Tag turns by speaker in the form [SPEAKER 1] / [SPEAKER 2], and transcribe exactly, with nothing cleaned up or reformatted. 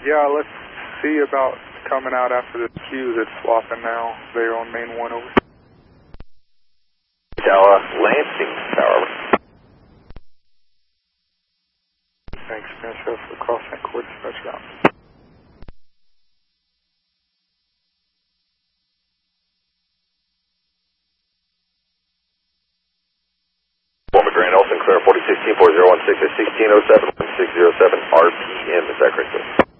[SPEAKER 1] Yeah, let's see about coming out after this queue that's swapping now. They're on main one over.
[SPEAKER 2] Tower, Lansing Tower.
[SPEAKER 1] Thanks, finish up for crossing court dispatch route.
[SPEAKER 2] Former Grand Olsen, clear forty sixteen, four zero one six at sixteen oh seven, one six zero seven R P M, is that correct?